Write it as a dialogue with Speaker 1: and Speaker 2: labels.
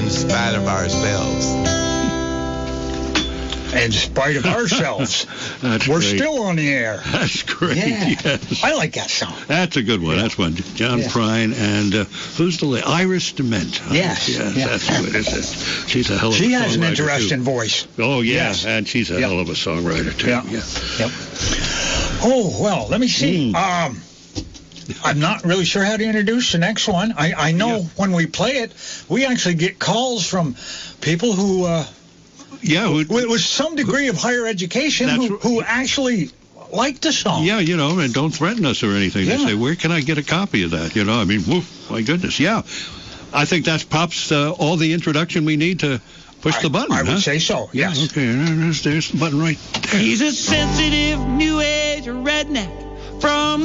Speaker 1: in spite of ourselves.
Speaker 2: In spite of ourselves. We're
Speaker 3: great.
Speaker 2: still on the air.
Speaker 3: That's great.
Speaker 2: Yeah.
Speaker 3: Yes.
Speaker 2: I like that song.
Speaker 3: That's a good one. That's one. John Prine and who's the lady? Iris DeMent.
Speaker 2: Yes.
Speaker 3: That's what it is. She's a hell of a songwriter.
Speaker 2: She has an interesting
Speaker 3: too.
Speaker 2: voice.
Speaker 3: Oh, yeah.
Speaker 2: Yes.
Speaker 3: And she's a hell of a songwriter, too.
Speaker 2: Yeah. Yep. Oh, well, let me see. I'm not really sure how to introduce the next one. I know when we play it, we actually get calls from people who... with some degree of higher education who actually like the song.
Speaker 3: Yeah, and don't threaten us or anything. They say, where can I get a copy of that? I mean, my goodness, yeah. I think that's Pop's all the introduction we need to push the button.
Speaker 2: I would say so, yes.
Speaker 3: Okay, there's the button right there.
Speaker 4: He's a sensitive, new age redneck from